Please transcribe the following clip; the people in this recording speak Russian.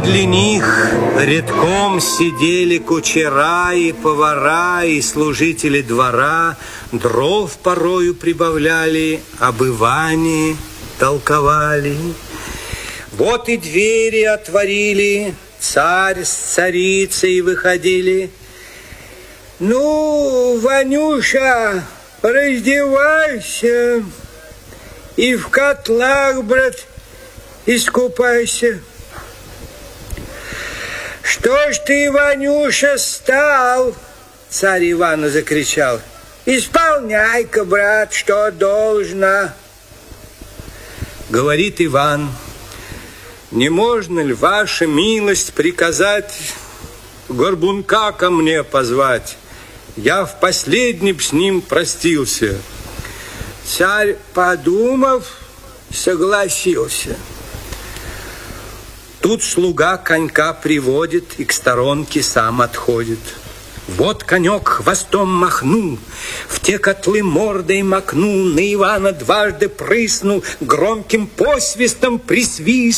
Подле них редком сидели кучера и повара, и служители двора, дров порою прибавляли, об Иване толковали. Вот и двери отворили, царь с царицей выходили. Ну, Ванюша, раздевайся и в котлах, брат, искупайся. Что ж ты, Ванюша, стал? Царь Ивана закричал. Исполняй-ка, брат, что должно. Говорит Иван, не можно ли, ваша милость, приказать горбунка ко мне позвать? Я в последний с ним простился. Царь, подумав, согласился. Тут слуга конька приводит и к сторонке сам отходит. Вот конек хвостом махнул, в те котлы мордой макнул, на Ивана дважды прыснул, громким посвистом присвистнул.